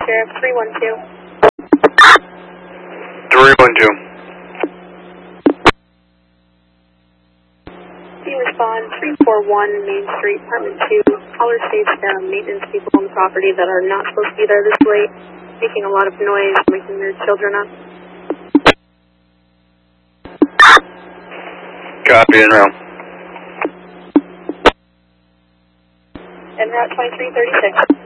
Sheriff 312. 312. You respond 341 Main Street, Apartment 2. Caller states there are maintenance people on the property that are not supposed to be there this late, making a lot of noise, waking their children up. Copy and route. En route 2336.